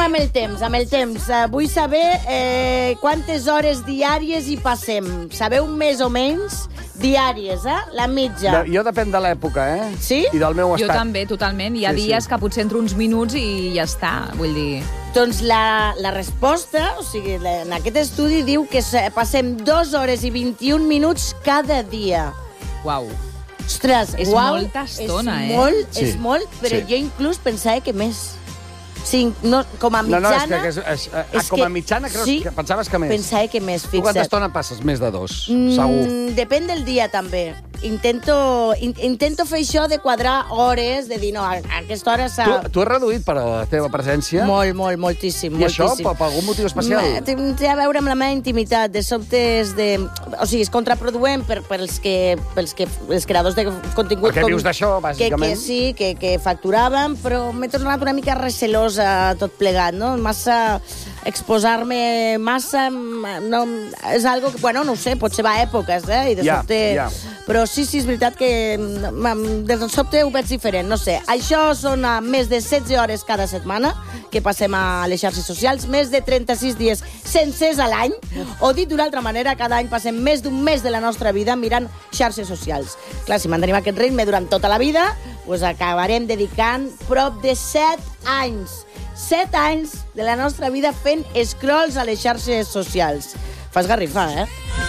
amb el temps. Vull saber quantes hores diàries hi passem. Sabeu més o menys? Diàries, la mitja. Jo depèn de l'època, Sí? I del meu estat. Jo també, totalment. Hi ha dies que potser entre uns minuts i ja està, vull dir... Doncs la resposta, o sigui, en aquest estudi diu que passem 2 hores i 21 minuts cada dia. Uau. Ostres, És uau, molta estona, és molt, però jo inclús pensava que més. Sí, no, com a mitjana... Com a mitjana que pensaves que més. Pensava que més, fixa't. Tu quanta estona passes? Més de 2, segur. Depèn del dia, també. Intento fer això de quadrar hores, de dir, no, a aquesta hora s'ha... Tu has reduït per la teva presència? Moltíssim. I això, per algun motiu especial? Té a veure amb la meva intimitat. De sobte o sigui, és contraproduent pels creadors de contingut... Perquè vius d'això, bàsicament. Que sí, que facturàvem, però m'he tornat una mica recelosa tot plegat, no? Exposar-me massa... No, és algo que, bueno, no ho sé, potser va a èpoques, i de sobte... Però sí, és veritat que des del sobte ho veig diferent, no sé. Això són més de 16 hores cada setmana que passem a les xarxes socials, més de 36 dies sencers a l'any, o dit d'una altra manera, cada any passem més d'un mes de la nostra vida mirant xarxes socials. Clar, si mantenim aquest ritme durant tota la vida, doncs acabarem dedicant prop de 7 anys. 7 anys de la nostra vida fent scrolls a les xarxes socials. Fa esgarrifar,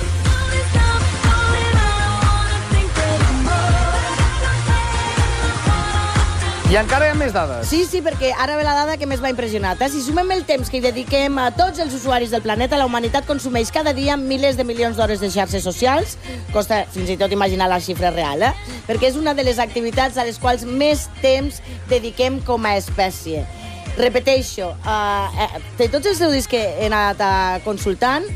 I encara hi ha més dades. Sí, perquè ara ve la dada que més m'ha impressionat. Si sumem el temps que hi dediquem a tots els usuaris del planeta, la humanitat consumeix cada dia milers de milions d'hores de xarxes socials. Costa fins i tot imaginar la xifra real, perquè és una de les activitats a les quals més temps dediquem com a espècie. Repeteixo, de tots els estudis que he anat consultant,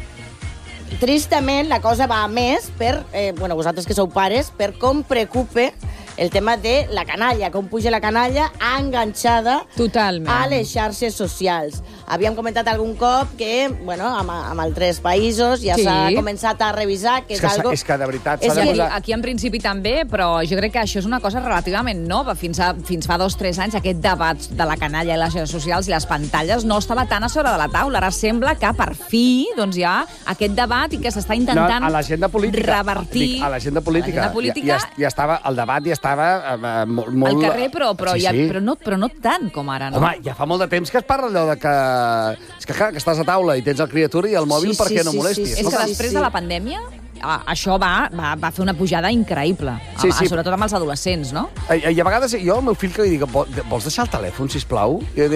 tristament la cosa va més per, vosaltres que sou pares, per com preocupa el tema de la canalla, com puja la canalla enganxada a les xarxes socials. Havíem comentat algun cop que, amb altres països ja s'ha començat a revisar que és algo... És que de veritat s'ha de posar... Aquí en principi també, però jo crec que això és una cosa relativament nova. Fins fa 2 o 3 anys aquest debat de la canalla i les xarxes socials i les pantalles no estava tan a sobre de la taula. Ara sembla que per fi hi ha aquest debat i que s'està intentant revertir... A l'agenda política ja estava, el debat ja estava molt... Al carrer, però no tant com ara, no? Home, ja fa molt de temps que es parla allò de que... És que clar, que estàs a taula i tens el criatura i el mòbil perquè no molestis. És que després de la pandèmia això va fer una pujada increïble, sobretot amb els adolescents, no? I a vegades jo al meu fill que li dic, vols deixar el telèfon, sisplau?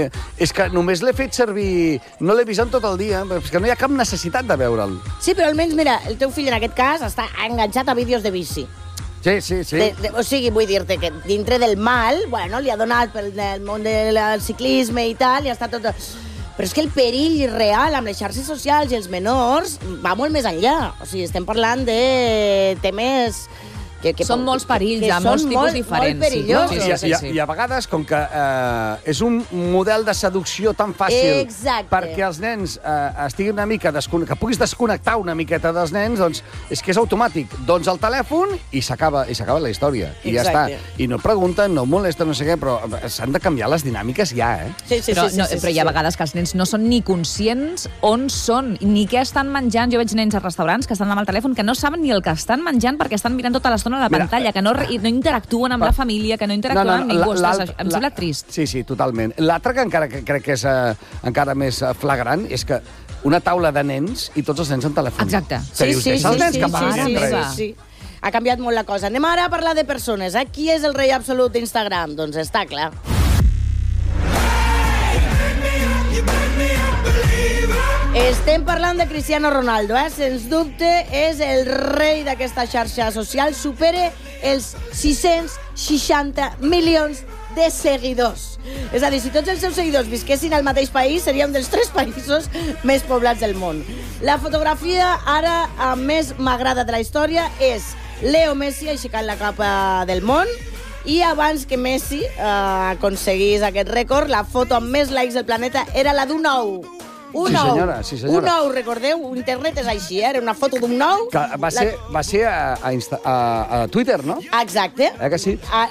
És que només l'he fet servir, no l'he vist en tot el dia, és que no hi ha cap necessitat de veure'l. Sí, però almenys, mira, el teu fill en aquest cas està enganxat a vídeos de bici. Sí. O sigui, vull dir-te que dintre del mal, li ha donat pel món del ciclisme i tal, i ha estat tot... Però és que el perill real amb les xarxes socials i els menors va molt més enllà. O sigui, estem parlant de temes... Són molts perills, molts tipus diferents. Molt perillosos. I a vegades, com que és un model de seducció tan fàcil perquè els nens estiguin una mica que puguis desconnectar una miqueta dels nens, doncs és que és automàtic. Doncs el telèfon i s'acaba la història. I ja està. I no pregunten, no molesten, no sé què, però s'han de canviar les dinàmiques ja, Però hi ha vegades que els nens no són ni conscients on són, ni què estan menjant. Jo veig nens a restaurants que estan amb el telèfon que no saben ni el que estan menjant perquè estan mirant tota l'estona a la pantalla, que no interactuen amb la família, que no interactuen amb ningú. Em sembla trist. Sí, totalment. L'altre que encara crec que és encara més flagrant és que una taula de nens i tots els nens amb telèfon. Exacte. Sí. Ha canviat molt la cosa. Anem ara a parlar de persones. Qui és el rei absolut d'Instagram? Doncs està clar. Estem parlant de Cristiano Ronaldo, Sens dubte és el rei d'aquesta xarxa social. Supera els 660 milions de seguidors. És a dir, si tots els seus seguidors visquessin al mateix país, seria un dels 3 països més poblats del món. La fotografia ara més m'agrada de la història és Leo Messi aixecant la capa del món. I abans que Messi aconseguís aquest rècord, la foto amb més likes del planeta era la d'un ou. Un ou, recordeu? Internet és així, era una foto d'un ou. Que va ser a Twitter, no? Exacte. Que sí?